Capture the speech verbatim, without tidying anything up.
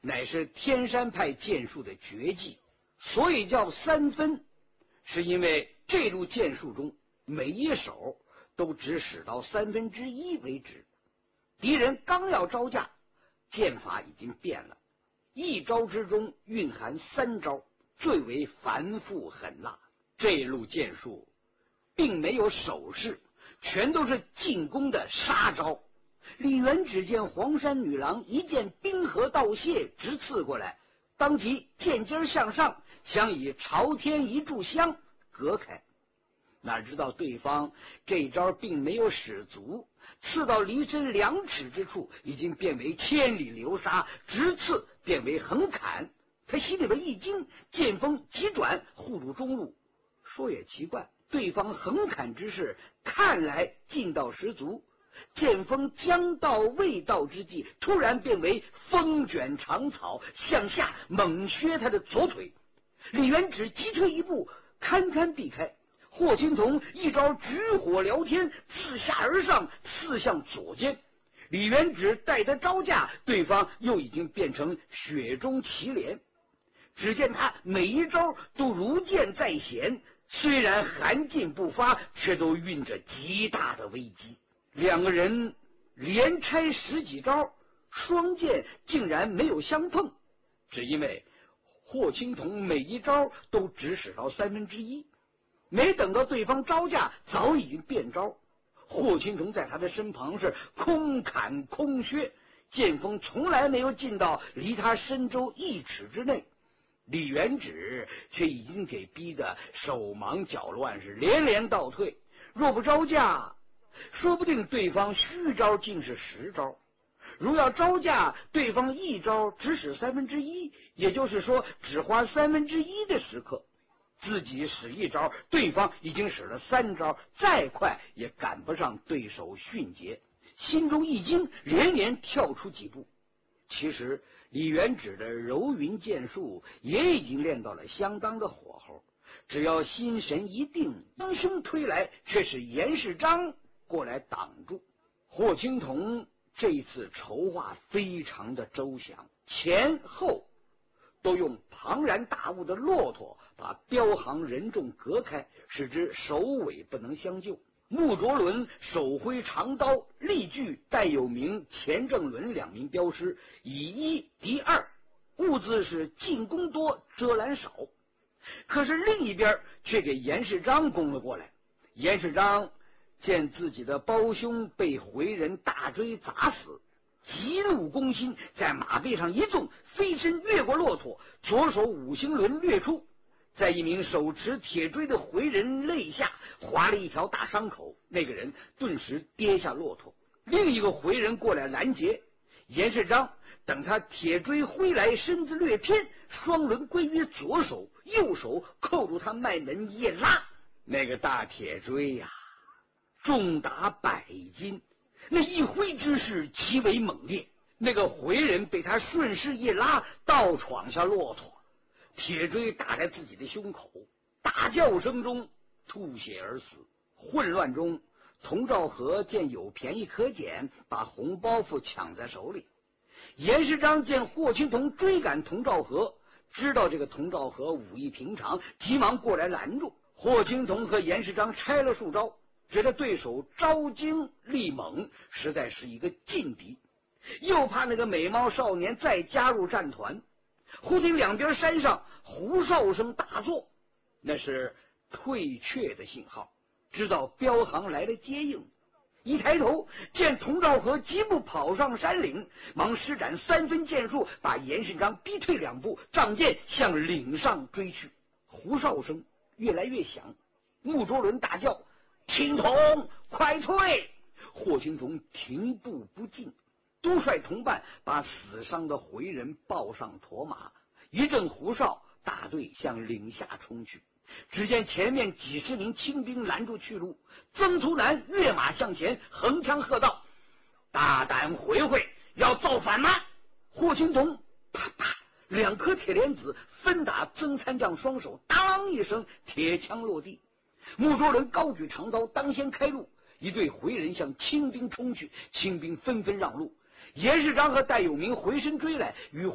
乃是天山派剑术的绝技，所以叫三分，是因为这路剑术中每一手都只使到三分之一为止。敌人刚要招架，剑法已经变了，一招之中蕴含三招，最为繁复狠辣。这路剑术并没有手势，全都是进攻的杀招。李元只见黄山女郎一剑冰河道谢直刺过来，当即剑尖向上，想以朝天一炷香隔开。哪知道对方这招并没有使足，刺到离身两尺之处，已经变为千里流沙，直刺变为横砍。他心里边一惊，剑锋急转，护住中路。说也奇怪，对方横砍之势看来劲道十足，剑锋将到未到之际，突然变为风卷长草，向下猛削他的左腿。李元只急退一步，堪堪避开。霍青桐一招举火燎天，自下而上刺向左肩。李元只待他招架，对方又已经变成雪中祁连。只见他每一招都如箭在弦，虽然寒劲不发，却都蕴着极大的危机。两个人连拆十几招，双剑竟然没有相碰，只因为霍青桐每一招都只使到三分之一，没等到对方招架，早已经变招。霍青桐在他的身旁是空砍空削，剑锋从来没有进到离他身周一尺之内。李元只却已经给逼得手忙脚乱，是连连倒退。若不招架，说不定对方虚招竟是实招；如要招架，对方一招只使三分之一，也就是说只花三分之一的时刻。自己使一招，对方已经使了三招，再快也赶不上对手迅捷。心中一惊，连连跳出几步。其实李元只的柔云剑术也已经练到了相当的火候，只要心神一定，将胸推来，却是严世章过来挡住。霍青桐这一次筹划非常的周详，前后都用庞然大物的骆驼把彪行人众隔开，使之首尾不能相救。穆卓伦手挥长刀，力拒戴有明、钱正伦两名镖师，以一敌二，物资是进攻多，遮拦少。可是另一边却给严世章攻了过来。严世章见自己的胞兄被回人大追砸死，急怒攻心，在马背上一纵，飞身越过骆驼，左手五行轮掠出，在一名手持铁锥的回人肋下划了一条大伤口，那个人顿时跌下骆驼。另一个回人过来拦截，严世章等他铁锥挥来，身子略偏，双轮归于左手，右手扣住他脉门一拉，那个大铁锥呀、啊，重达百斤，那一挥之势极为猛烈。那个回人被他顺势一拉，倒闯下骆驼，铁锥打在自己的胸口，大叫声中吐血而死。混乱中，童兆和见有便宜可捡，把红包袱抢在手里。严世章见霍青桐追赶童兆和，知道这个童兆和武艺平常，急忙过来拦住。霍青桐和严世章拆了数招，觉得对手招精力猛，实在是一个劲敌，又怕那个美貌少年再加入战团。忽听两边山上胡哨声大作，那是退却的信号，知道彪行来了接应。一抬头见童兆和疾步跑上山岭，忙施展三分剑术，把严世章逼退两步，仗剑向岭上追去。胡哨声越来越响，穆卓伦大叫：青桐，快退！霍青桐停步不进，督率同伴把死伤的回人抱上驼马，一阵胡哨，大队向岭下冲去。只见前面几十名清兵拦住去路，曾图南跃马向前，横枪喝道：大胆回回，要造反吗？霍青桐啪啪两颗铁莲子分打曾参将双手，当一声，铁枪落地。穆卓伦高举长刀，当先开路，一队回人向清兵冲去，清兵纷纷让路。严世章和戴有明回身追来，与